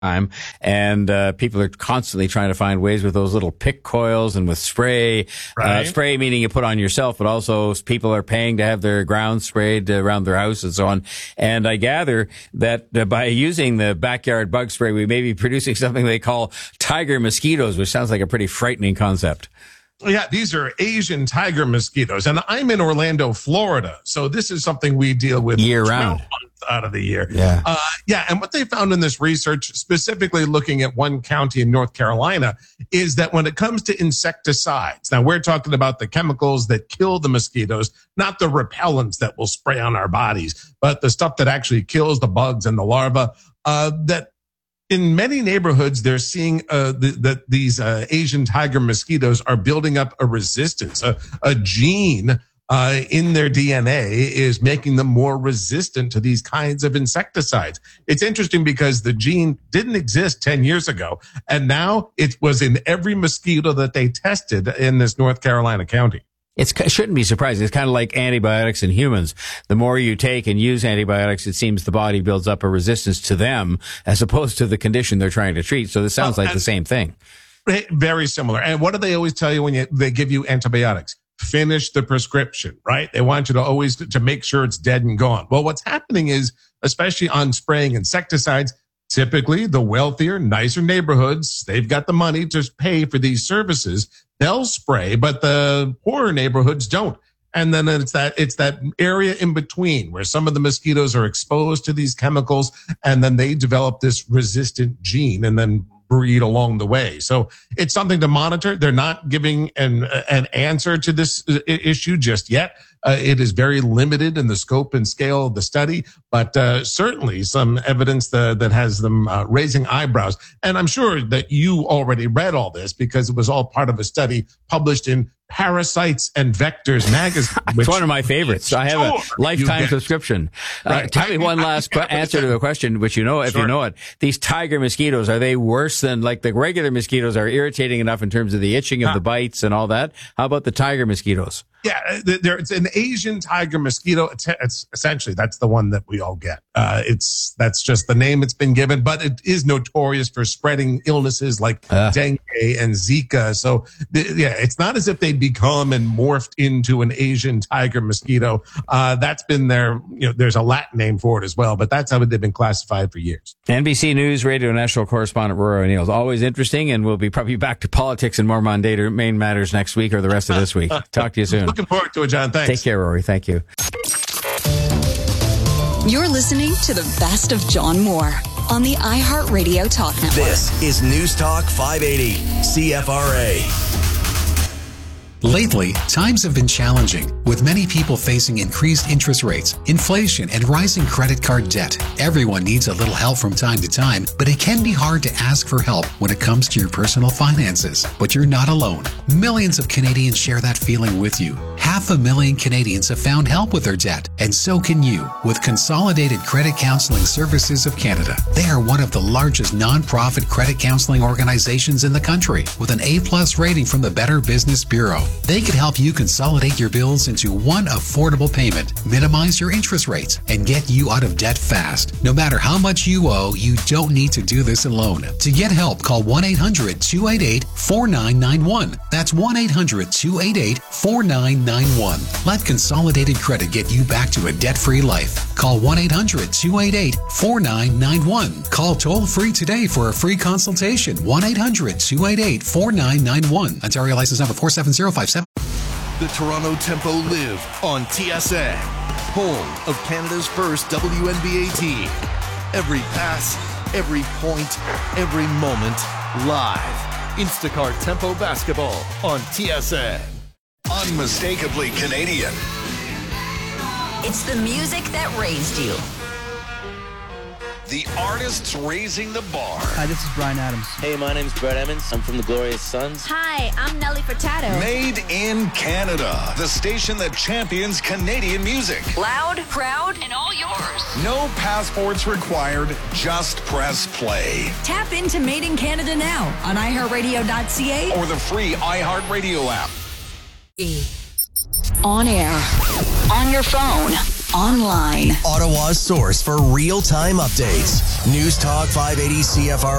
time, and people are constantly trying to find ways with those little pick coils and with spray. Right. Spray meaning you put on yourself, but also people are paying to have their grounds sprayed around their house and so on. And I gather that by using the backyard bug spray, we may be producing something they call tiger mosquitoes, which sounds like a pretty frightening concept. Yeah, these are Asian tiger mosquitoes. And I'm in Orlando, Florida. So this is something we deal with year 12 round. months out of the year. Yeah. And what they found in this research, specifically looking at one county in North Carolina, is that when it comes to insecticides, now we're talking about the chemicals that kill the mosquitoes, not the repellents that will spray on our bodies, but the stuff that actually kills the bugs and the larvae, that in many neighborhoods, they're seeing that these Asian tiger mosquitoes are building up a resistance, a gene in their DNA is making them more resistant to these kinds of insecticides. It's interesting because the gene didn't exist 10 years ago, and now it was in every mosquito that they tested in this North Carolina county. It shouldn't be surprising. It's kind of like antibiotics in humans. The more you take and use antibiotics, it seems the body builds up a resistance to them as opposed to the condition they're trying to treat. So this sounds like the same thing. Very similar. And what do they always tell you when they give you antibiotics? Finish the prescription, right? They want you to always to make sure it's dead and gone. Well, what's happening is, especially on spraying insecticides, typically the wealthier, nicer neighborhoods, they've got the money to pay for these services. They'll spray, but the poorer neighborhoods don't. And then it's that area in between where some of the mosquitoes are exposed to these chemicals, and then they develop this resistant gene and then breed along the way. So it's something to monitor. They're not giving an answer to this issue just yet. It is very limited in the scope and scale of the study, but certainly some evidence that has them raising eyebrows. And I'm sure that you already read all this because it was all part of a study published in Parasites and Vectors magazine. It's one of my favorites. I have a lifetime subscription. Right. Tell me one last answer to the question, which you know, if you know it. These tiger mosquitoes, are they worse than, like, the regular mosquitoes are irritating enough in terms of the itching of the bites and all that? How about the tiger mosquitoes? Yeah, it's an Asian tiger mosquito. It's essentially, that's the one that we all get. That's just the name it's been given, but it is notorious for spreading illnesses like dengue and Zika. So it's not as if they become and morphed into an Asian tiger mosquito. That's been there's a Latin name for it as well, but that's how they've been classified for years. NBC News Radio National Correspondent Rory O'Neill is always interesting, and we'll be probably back to politics and more mundane matters next week or the rest of this week. Talk to you soon. Looking forward to it, John. Thanks. Take care, Rory. Thank you. You're listening to the best of John Moore on the iHeartRadio Talk Network. This is News Talk 580, CFRA. Lately, times have been challenging, with many people facing increased interest rates, inflation, and rising credit card debt. Everyone needs a little help from time to time, but it can be hard to ask for help when it comes to your personal finances. But you're not alone. Millions of Canadians share that feeling with you. 500,000 Canadians have found help with their debt, and so can you with Consolidated Credit Counseling Services of Canada. They are one of the largest non-profit credit counseling organizations in the country, with an A+ rating from the Better Business Bureau. They can help you consolidate your bills into one affordable payment, minimize your interest rates, and get you out of debt fast. No matter how much you owe, you don't need to do this alone. To get help, call 1-800-288-4991. That's 1-800-288-4991. Let Consolidated Credit get you back to a debt-free life. Call 1-800-288-4991. Call toll-free today for a free consultation. 1-800-288-4991. Ontario license number 47057. The Toronto Tempo live on TSN, home of Canada's first WNBA team. Every pass, every point, every moment, live. Instacart Tempo basketball on TSN. Unmistakably Canadian. It's the music that raised you. The artists raising the bar. Hi, this is Bryan Adams. Hey, my name's Brett Emmons. I'm from the Glorious Sons. Hi, I'm Nelly Furtado. Made in Canada. The station that champions Canadian music. Loud, proud, and all yours. No passports required. Just press play. Tap into Made in Canada now on iHeartRadio.ca or the free iHeartRadio app. On air, on your phone, online. Ottawa's source for real-time updates. News Talk 580 CFR